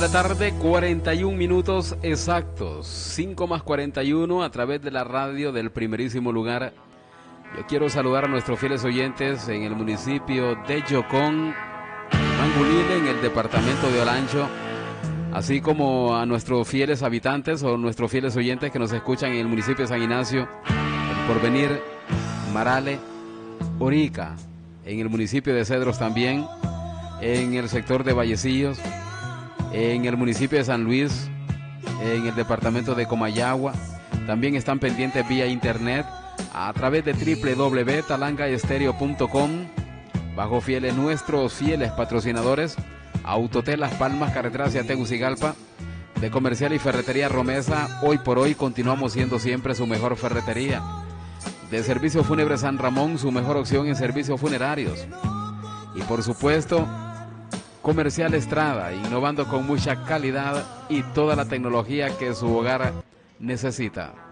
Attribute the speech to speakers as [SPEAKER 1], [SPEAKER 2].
[SPEAKER 1] La tarde, 41 minutos exactos, 5 más 41 a través de la radio del primerísimo lugar. Yo quiero saludar a nuestros fieles oyentes en el municipio de Yocón, Mangulile, en el departamento de Olancho, así como a nuestros fieles habitantes o nuestros fieles oyentes que nos escuchan en el municipio de San Ignacio, El Porvenir, Marale, Orica, en el municipio de Cedros también, en el sector de Vallecillos, en el municipio de San Luis, en el departamento de Comayagua. También están pendientes vía internet a través de www.talangaestereo.com, bajo nuestros fieles patrocinadores: Autotel Las Palmas, carretera hacia Tegucigalpa, de Comercial y Ferretería Romesa. Hoy por hoy continuamos siendo siempre su mejor ferretería. De Servicio Fúnebre San Ramón, su mejor opción en servicios funerarios. Y por supuesto, Comercial Estrada, innovando con mucha calidad y toda la tecnología que su hogar necesita.